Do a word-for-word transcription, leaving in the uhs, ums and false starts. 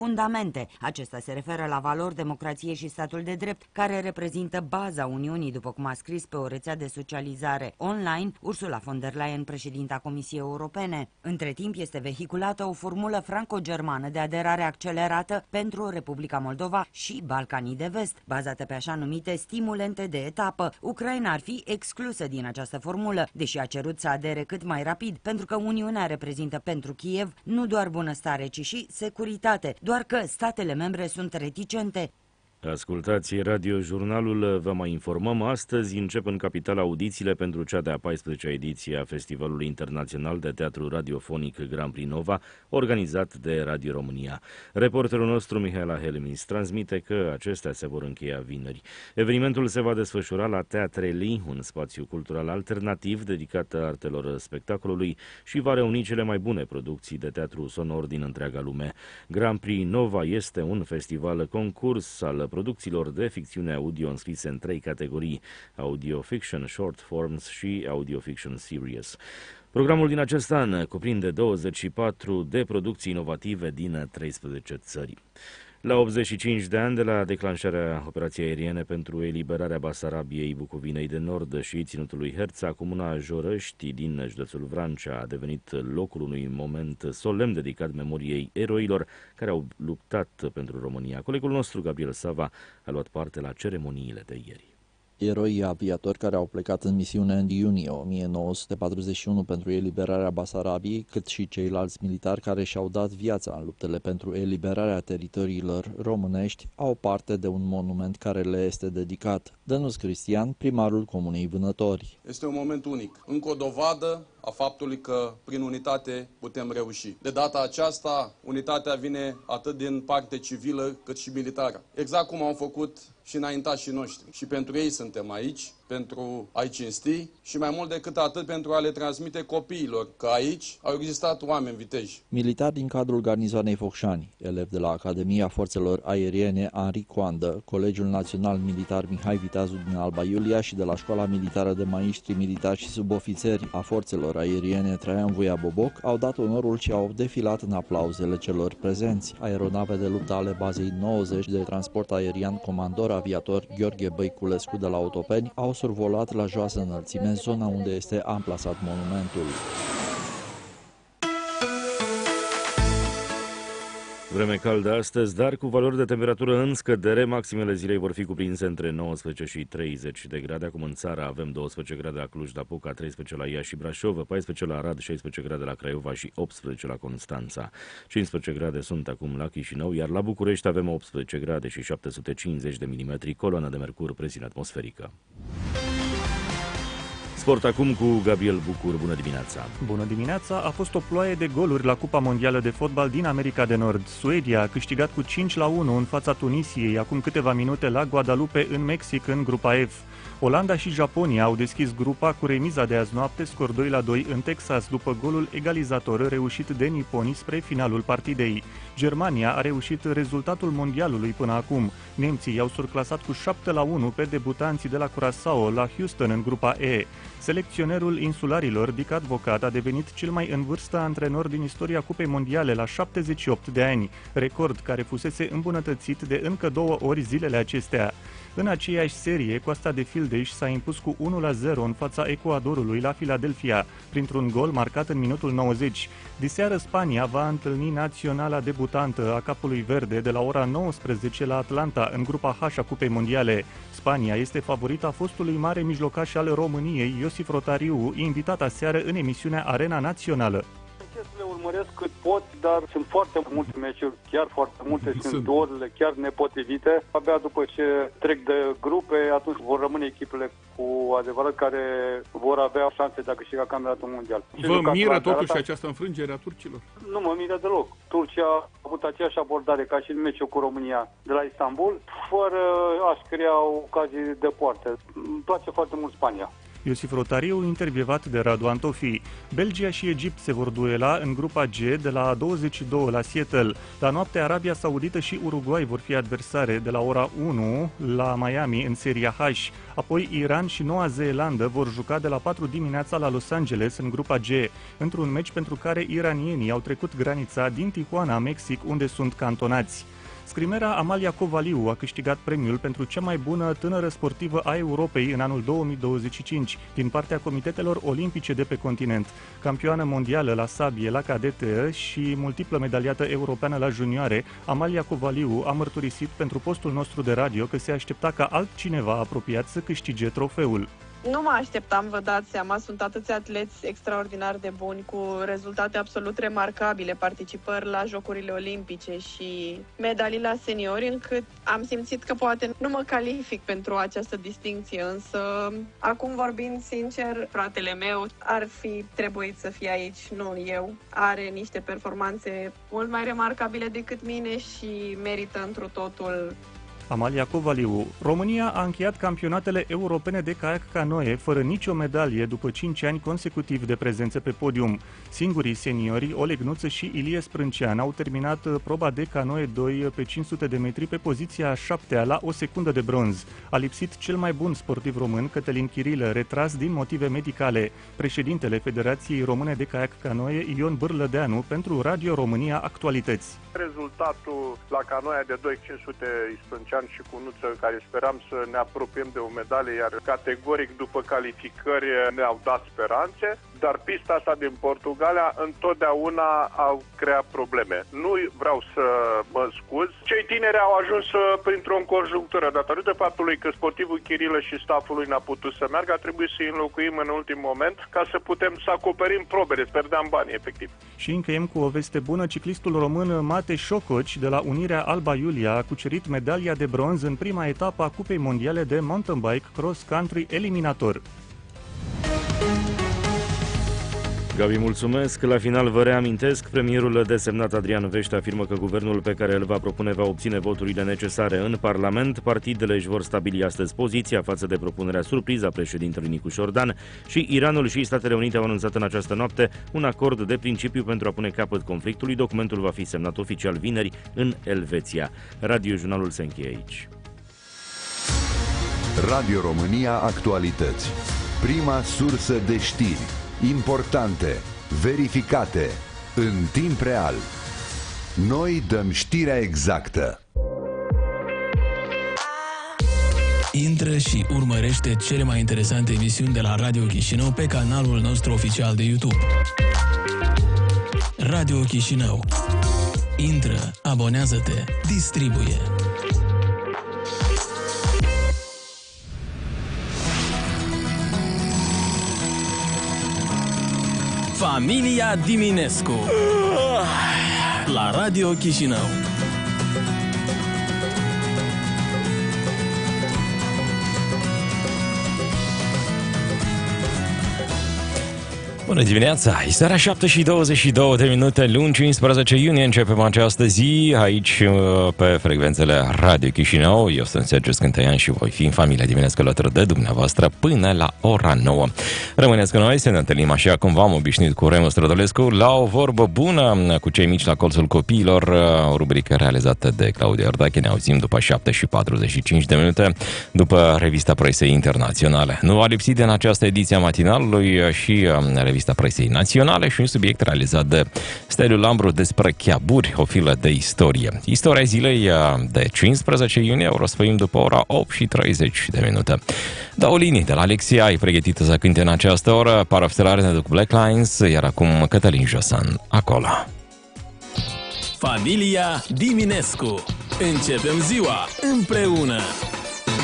fundamente. Acesta se referă la valori, democrație și statul de drept, care reprezintă baza Uniunii, după cum a scris pe o rețea de socializare online Ursula von der Leyen, președinta Comisiei Europene. Între timp este vehiculată o formulă franco-germană de aderare accelerată pentru Republica Moldova și Balcanii de Vest, bazată pe așa numite stimulente de etapă. Ucraina ar fi exclusă din această formulă, deși a cerut să adere cât mai rapid, pentru că Uniunea reprezintă pentru Kiev nu doar bunăstare, ci și securitate, doar că statele membre sunt reticente. Ascultați radiojurnalul, vă mai informăm. Astăzi încep în capitală audițiile pentru cea de-a paisprezecea ediție a Festivalului Internațional de Teatru Radiofonic Grand Prix Nova, organizat de Radio România. Reporterul nostru, Mihaela Helemis, transmite că acestea se vor încheia vineri. Evenimentul se va desfășura la Teatreli, un spațiu cultural alternativ dedicat artelor spectacolului și va reuni cele mai bune producții de teatru sonor din întreaga lume. Grand Prix Nova este un festival concurs al producțiilor de ficțiune audio înscrise în trei categorii: audio fiction, short forms și audio fiction series. Programul din acest an cuprinde douăzeci și patru de producții inovative din treisprezece țări. La optzeci și cinci de ani de la declanșarea operației aeriene pentru eliberarea Basarabiei, Bucovinei de Nord și ținutului Herța, comuna Jorăști din județul Vrancea a devenit locul unui moment solemn dedicat memoriei eroilor care au luptat pentru România. Colegul nostru, Gabriel Sava, a luat parte la ceremoniile de ieri. Eroii aviatori care au plecat în misiune în iunie o mie nouă sute patruzeci și unu pentru eliberarea Basarabiei, cât și ceilalți militari care și-au dat viața în luptele pentru eliberarea teritoriilor românești, au parte de un monument care le este dedicat. Dănuț Cristian, primarul Comunei Vânători. Este un moment unic, încă o dovadă a faptului că prin unitate putem reuși. De data aceasta, unitatea vine atât din parte civilă cât și militară. Exact cum au făcut și înaintașii noștri. Și pentru ei suntem aici, pentru a-i cinsti și mai mult decât atât pentru a le transmite copiilor că aici au existat oameni viteji. Militari din cadrul garnizoanei Focșani, elevi de la Academia Forțelor Aeriene Henri Coandă, Colegiul Național Militar Mihai Viteazu din Alba Iulia și de la Școala Militară de Maiștri Militari și Subofițeri a Forțelor Aeriene Traian Voia Boboc au dat onorul și au defilat în aplauzele celor prezenți. Aeronave de luptă ale bazei nouăzeci de transport aerian comandor aviator Gheorghe Băiculescu de la Otopeni au survolat la joasă înălțime în zona unde este amplasat monumentul. Vreme caldă astăzi, dar cu valori de temperatură în scădere. Maximele zilei vor fi cuprinse între nouăsprezece și treizeci de grade. Acum în țară avem douăsprezece grade la Cluj-Napoca, treisprezece la Iași și Brașov, paisprezece la Arad, șaisprezece grade la Craiova și optsprezece la Constanța. cincisprezece grade sunt acum la Chișinău, iar la București avem optsprezece grade și șapte sute cincizeci de milimetri, coloană de mercur, presiune atmosferică. Sport acum cu Gabriel Bucur. Bună dimineața! Bună dimineața! A fost o ploaie de goluri la Cupa Mondială de Fotbal din America de Nord. Suedia a câștigat cu cinci la unu în fața Tunisiei acum câteva minute la Guadalupe în Mexic în grupa F. Olanda și Japonia au deschis grupa cu remiza de azi noapte, scor doi la doi în Texas, după golul egalizator reușit de niponii spre finalul partidei. Germania a reușit rezultatul mondialului până acum. Nemții i-au surclasat cu șapte la unu pe debutanții de la Curaçao la Houston în grupa E. Selecționerul insularilor, Dick Advocat, a devenit cel mai în vârstă antrenor din istoria Cupei Mondiale la șaptezeci și opt de ani, record care fusese îmbunătățit de încă două ori zilele acestea. În aceeași serie, Coasta de Fildeș s-a impus cu unu la zero în fața Ecuadorului la Philadelphia, printr-un gol marcat în minutul nouăzeci. Diseară Spania va întâlni naționala debutantă a Capului Verde de la ora nouăsprezece la Atlanta, în grupa H a Cupei Mondiale. Spania este favorita fostului mare mijlocaș al României, Iosif Rotariu, invitat aseară în emisiunea Arena Națională. Le urmăresc cât pot, dar sunt foarte multe meciuri, chiar foarte multe, sunt, sunt douările chiar nepotrivite. Abia după ce trec de grupe, atunci vor rămâne echipele cu adevărat care vor avea șanse de a câștiga campionatul mondial. Vă miră totuși arată... această înfrângere a turcilor? Nu mă miră deloc. Turcia a avut aceeași abordare ca și în meciul cu România de la Istanbul, fără a-și crea ocazii de poartă. Îmi place foarte mult Spania. Iosif Rotariu, intervievat de Radu Antofi. Belgia și Egipt se vor duela în grupa G de la douăzeci și doi la Seattle. La noapte, Arabia Saudită și Uruguay vor fi adversare de la ora unu la Miami în seria H. Apoi Iran și Noua Zeelandă vor juca de la patru dimineața la Los Angeles în grupa G, într-un meci pentru care iranienii au trecut granița din Tijuana, Mexic, unde sunt cantonați. Scrimera Amalia Covaliu a câștigat premiul pentru cea mai bună tânără sportivă a Europei în anul două mii douăzeci și cinci din partea comitetelor olimpice de pe continent. Campioană mondială la sabie la cadete și multiplă medaliată europeană la junioare, Amalia Covaliu a mărturisit pentru postul nostru de radio că se aștepta ca altcineva apropiat să câștige trofeul. Nu mă așteptam, vă dați seama, sunt atâția atleți extraordinar de buni, cu rezultate absolut remarcabile, participări la Jocurile Olimpice și medalii la seniori, încât am simțit că poate nu mă calific pentru această distincție, însă, acum vorbind sincer, fratele meu ar fi trebuit să fie aici, nu eu. Are niște performanțe mult mai remarcabile decât mine și merită întru totul. Amalia Covaliu. România a încheiat campionatele europene de caiac canoe fără nicio medalie după cinci ani consecutiv de prezență pe podium. Singurii seniori, Oleg Nuță și Ilie Sprâncean, au terminat proba de canoe doi pe cinci sute de metri pe poziția a șaptea la o secundă de bronz. A lipsit cel mai bun sportiv român, Cătălin Chirilă, retras din motive medicale. Președintele Federației Române de Caiac Canoe, Ion Bârlădeanu, pentru Radio România Actualități. Rezultatul la canoia de doi cinci sute Sprâncean și cu Nuță, care speram să ne apropiem de o medalie, iar categoric după calificări ne-au dat speranțe, dar pista asta din Portugalia întotdeauna au creat probleme. Nu vreau să mă scuz. Cei tineri au ajuns printr-o conjunctură. Datorită faptului că sportivul Chirilă și stafful lui n-a putut să meargă, a trebuit să-i înlocuim în ultim moment ca să putem să acoperim probele. Pierdeam banii, efectiv. Și încheiem cu o veste bună. Ciclistul român Mate Șococi de la Unirea Alba Iulia a cucerit medalia de bronz în prima etapă a Cupei Mondiale de Mountain Bike Cross Country Eliminator. Gabi, mulțumesc. La final vă reamintesc, premierul desemnat Adrian Vește afirmă că guvernul pe care îl va propune va obține voturile necesare în Parlament. Partidele își vor stabili astăzi poziția față de propunerea surpriză a președintelui Nicu Șordan și Iranul și Statele Unite au anunțat în această noapte un acord de principiu pentru a pune capăt conflictului. Documentul va fi semnat oficial vineri în Elveția. Radio Jurnalul se încheie aici. Radio România Actualități. Prima sursă de știri importante, verificate, în timp real. Noi dăm știrea exactă. Intră și urmărește cele mai interesante emisiuni de la Radio Chișinău pe canalul nostru oficial de YouTube. Radio Chișinău. Intră, abonează-te, distribuie. Familia Diminescu la Radio Chișinău. Bună dimineața! Este ora șapte și douăzeci și două de minute, luni cincisprezece iunie. Începem această zi aici pe frecvențele Radio Chișinău. Eu sunt Sergiu Scânteian și voi fi în Familia Diminescu alături de dumneavoastră până la ora nouă. Rămâneți cu noi, să ne întâlnim așa cum v-am obișnuit cu Remu Strădolescu la o vorbă bună cu cei mici la colțul copiilor, o rubrică realizată de Claudia Iordache. Ne auzim după șapte și patruzeci și cinci de minute, după revista presei internaționale. Nu a lipsit în această ediție a matinalului și revista presei naționale și un subiect realizat de Steliu Lambru despre chiaburi, o filă de istorie. Istoria zilei de cincisprezece iunie o răsfăim după ora opt și treizeci de minute. Două linii de la Alexia ai pregătită să cânte în această oră, Parafstelare ne duc Black Lines, iar acum Cătălin Josan, acolo. Familia Diminescu. Începem ziua împreună.